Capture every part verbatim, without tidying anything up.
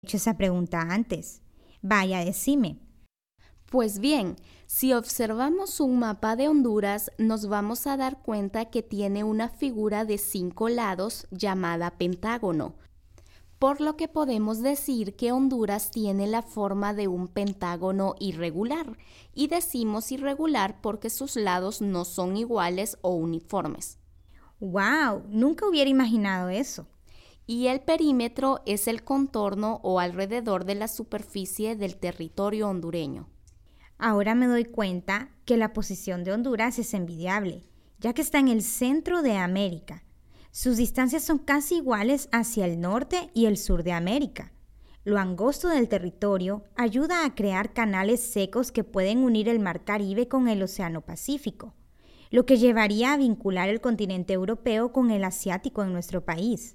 hecho esa pregunta antes. Vaya, decime. Pues bien, si observamos un mapa de Honduras, nos vamos a dar cuenta que tiene una figura de cinco lados llamada pentágono, por lo que podemos decir que Honduras tiene la forma de un pentágono irregular, y decimos irregular porque sus lados no son iguales o uniformes. ¡Wow! Nunca hubiera imaginado eso. Y el perímetro es el contorno o alrededor de la superficie del territorio hondureño. Ahora me doy cuenta que la posición de Honduras es envidiable, ya que está en el centro de América. Sus distancias son casi iguales hacia el norte y el sur de América. Lo angosto del territorio ayuda a crear canales secos que pueden unir el Mar Caribe con el Océano Pacífico, lo que llevaría a vincular el continente europeo con el asiático en nuestro país.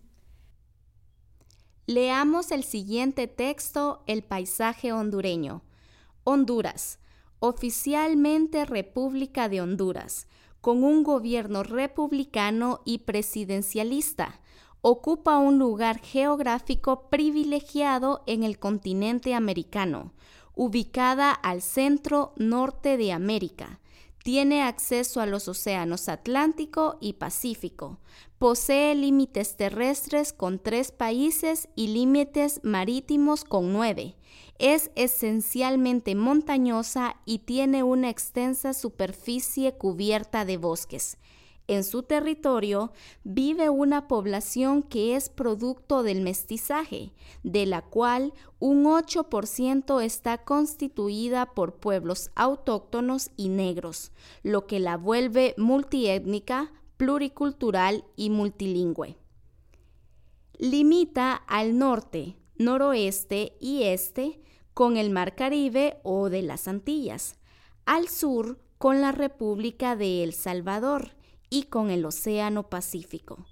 Leamos el siguiente texto, El paisaje hondureño. Honduras, oficialmente República de Honduras, con un gobierno republicano y presidencialista, ocupa un lugar geográfico privilegiado en el continente americano, ubicada al centro-norte de América. Tiene acceso a los océanos Atlántico y Pacífico. Posee límites terrestres con tres países y límites marítimos con nueve. Es esencialmente montañosa y tiene una extensa superficie cubierta de bosques. En su territorio vive una población que es producto del mestizaje, de la cual un ocho por ciento está constituida por pueblos autóctonos y negros, lo que la vuelve multiétnica, pluricultural y multilingüe. Limita al norte, noroeste y este con el Mar Caribe o de las Antillas, al sur con la República de El Salvador y con el Océano Pacífico.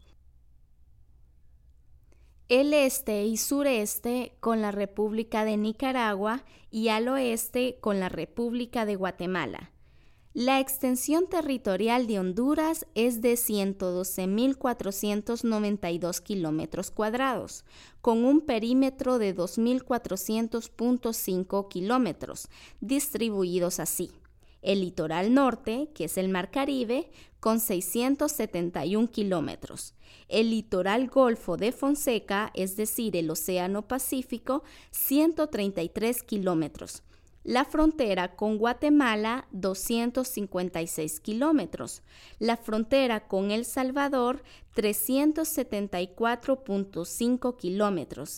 El este y sureste con la República de Nicaragua y al oeste con la República de Guatemala. La extensión territorial de Honduras es de ciento doce mil cuatrocientos noventa y dos kilómetros cuadrados, con un perímetro de dos mil cuatrocientos punto cinco kilómetros, distribuidos así. El litoral norte, que es el Mar Caribe, con seiscientos setenta y un kilómetros. El litoral Golfo de Fonseca, es decir, el Océano Pacífico, ciento treinta y tres kilómetros. La frontera con Guatemala, doscientos cincuenta y seis kilómetros. La frontera con El Salvador, trescientos setenta y cuatro punto cinco kilómetros.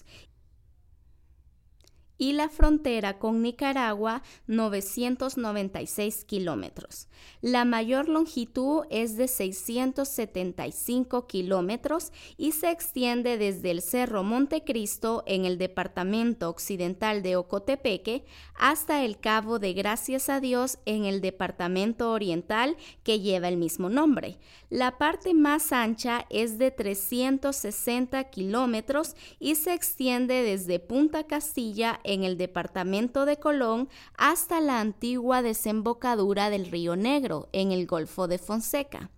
Y la frontera con Nicaragua, novecientos noventa y seis kilómetros. La mayor longitud es de seiscientos setenta y cinco kilómetros y se extiende desde el Cerro Montecristo en el departamento occidental de Ocotepeque hasta el Cabo de Gracias a Dios en el departamento oriental que lleva el mismo nombre. La parte más ancha es de trescientos sesenta kilómetros y se extiende desde Punta Castilla en el departamento de Colón hasta la antigua desembocadura del Río Negro en el Golfo de Fonseca.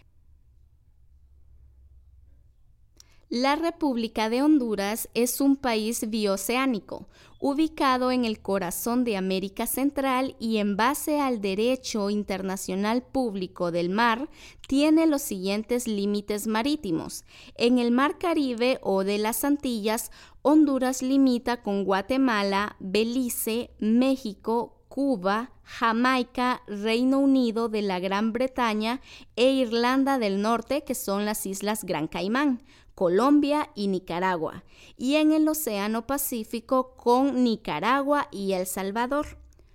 La República de Honduras es un país bioceánico, ubicado en el corazón de América Central y en base al derecho internacional público del mar, tiene los siguientes límites marítimos. En el Mar Caribe o de las Antillas, Honduras limita con Guatemala, Belice, México, Cuba, Jamaica, Reino Unido de la Gran Bretaña e Irlanda del Norte, que son las Islas Gran Caimán, Colombia y Nicaragua, y en el Océano Pacífico con Nicaragua y El Salvador.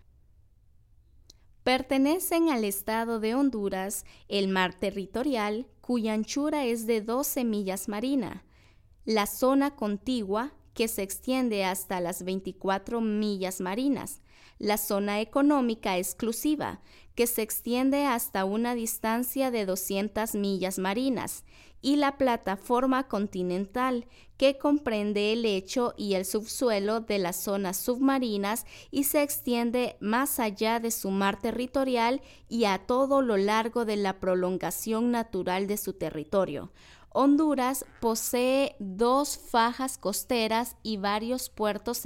Pertenecen al estado de Honduras el mar territorial, cuya anchura es de doce millas marina, la zona contigua, que se extiende hasta las veinticuatro millas marinas, la zona económica exclusiva, que se extiende hasta una distancia de doscientas millas marinas, y la plataforma continental, que comprende el lecho y el subsuelo de las zonas submarinas y se extiende más allá de su mar territorial y a todo lo largo de la prolongación natural de su territorio. Honduras posee dos fajas costeras y varios puertos